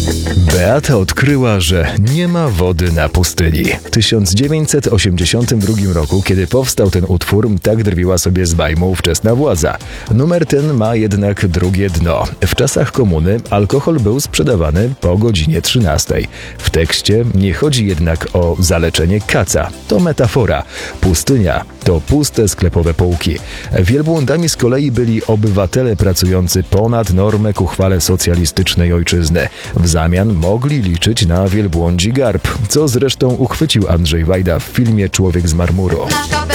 Beata odkryła, że nie ma wody na pustyni. W 1982 roku, kiedy powstał ten utwór, tak drwiła sobie z bajmu ówczesna władza. Numer ten ma jednak drugie dno. W czasach komuny alkohol był sprzedawany po godzinie 13. W tekście nie chodzi jednak o zaleczenie kaca. To metafora. Pustynia to puste sklepowe półki. Wielbłądami z kolei byli obywatele pracujący ponad normę ku chwale socjalistycznej ojczyzny. W zamian mogli liczyć na wielbłądzi garb, co zresztą uchwycił Andrzej Wajda w filmie Człowiek z marmuru.